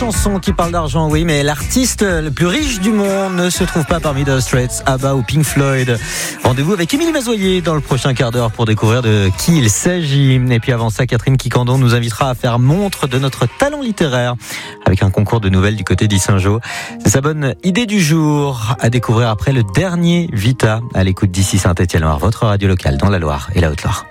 Chanson qui parle d'argent, oui, mais l'artiste le plus riche du monde ne se trouve pas parmi Dire Straits, ABBA ou Pink Floyd. Rendez-vous avec Émilie Mazoyer dans le prochain quart d'heure pour découvrir de qui il s'agit. Et puis avant ça, Catherine Quicandon nous invitera à faire montre de notre talent littéraire avec un concours de nouvelles du côté d'Issingeaux. C'est sa bonne idée du jour à découvrir après le dernier Vita à l'écoute d'ici Saint-Étienne-Loire, votre radio locale dans la Loire et la Haute-Loire.